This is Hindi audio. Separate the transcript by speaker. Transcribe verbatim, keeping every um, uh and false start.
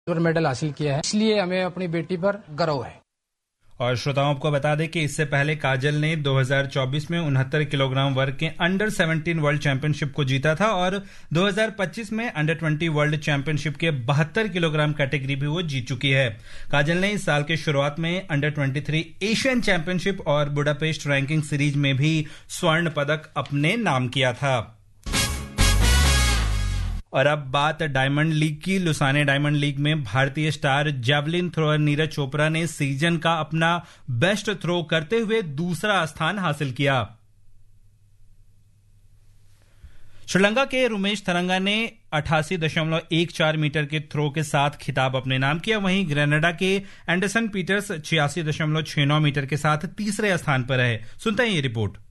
Speaker 1: सिल्वर मेडल हासिल किया है, इसलिए हमें अपनी बेटी पर गर्व है।
Speaker 2: और श्रोताओं को बता दें कि इससे पहले काजल ने दो हज़ार चौबीस में उनहत्तर किलोग्राम वर्ग के अंडर सत्रह वर्ल्ड चैंपियनशिप को जीता था और दो हज़ार पच्चीस में अंडर बीस वर्ल्ड चैंपियनशिप के बहत्तर किलोग्राम कैटेगरी भी वो जीत चुकी है। काजल ने इस साल के शुरुआत में अंडर तेईस एशियन चैंपियनशिप और बुडापेस्ट रैंकिंग सीरीज में भी स्वर्ण पदक अपने नाम किया था। और अब बात डायमंड लीग की। लुसाने डायमंड लीग में भारतीय star javelin thrower Neeraj Chopra ने सीजन का अपना बेस्ट थ्रो करते हुए दूसरा स्थान हासिल किया। श्रीलंका के रुमेश थरंगा ने अठासी दशमलव एक चार मीटर के थ्रो के साथ खिताब अपने नाम किया। वहीं ग्रेनाडा के एंडरसन पीटर्स छियासी दशमलव छह नौ मीटर के साथ तीसरे स्थान पर रहे। सुनते हैं ये रिपोर्ट।